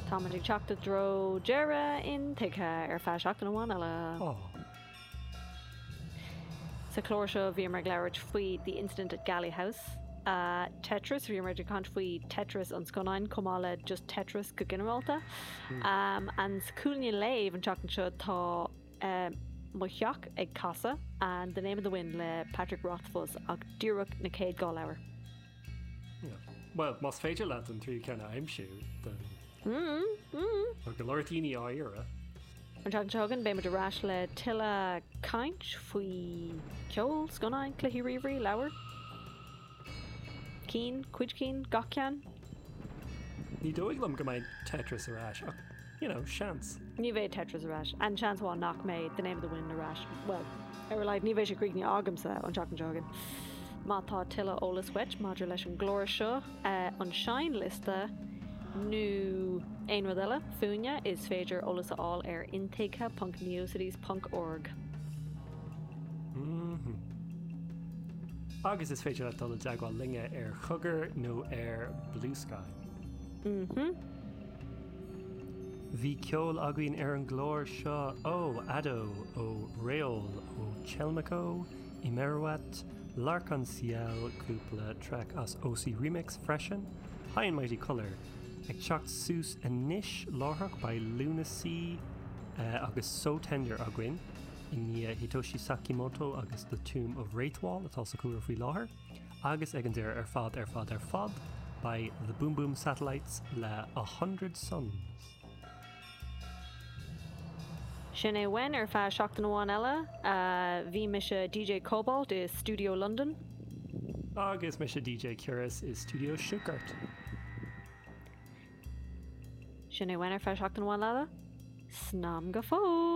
Tá man ag teachta dro deire in tuigthe ar feadh seachtain amháin eile. Sa chlór seo bhí mar gleirt faoi The Incident at Galley House. Tetris, bhí mar de cant faoi Tetris an sconáin cumála just Tetris go generalta. An sa cúlne léh an teachtain seo tá Moicheach ag casa and The Name of the Wind le Patrick Rothfuss ag dúradh na céad gá leabhar. Well, más féidir leat an trí cena aimsiú den go leirtíní áire. An teachtain seo gan bé mar de ráis le tuile caint faoi ceol sconáin cluichí riomhrí leabhar. Cín, cuid cín, gach ceann. Ní dóigh lom go mbeidh Tetris arás ach, seans. Ní bheidh Tetris arás, an seans bháin nach méid The Name of the Wind arás. Well, ar leid ní bheidh sé críoch ní agamsa an teachtain seo gan. Má tá tuile ólas wet, maidir leis an glóir seo an Shine lista nó aon rud eile fúine is féidir ólas aáil ar intakeha.neocities.org. Agus is féidir le dul deagháil linge ar chugar nó ar Blue Sky. Bhí ceol againn ar an glóir seo ó Adó, ó Réol, ó Chelmaco, i Merwat, L'Arc-en-Ciel, cúpla track as OC Remix freisin, High and Mighty Colour, ag teacht sús a níis láthach by Lunacy agus So Tender againn, in Hitoshi Sakimoto agus The Tomb of Wraithwall, atá sa cúra faoi láthair, agus ag an deir ar fad by The Boom Boom Satellites le 100 Suns. Sin é bhain ar feadh seachtain amháin eile, bhí me se DJ Cobalt is Studio London. Agus me se DJ Curious is Studio Stuttgart. Sin é bhain ar feadh seachtain amháin eile, snam go fóg.